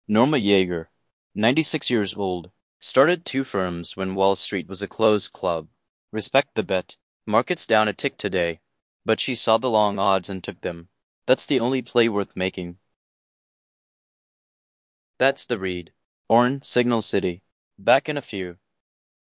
Norma Yeager, 96 years old, started two firms when Wall Street was a closed club. Respect the bet. Markets down a tick today. But she saw the long odds and took them. That's the only play worth making. That's the read. Orn, Signal City. Back in a few.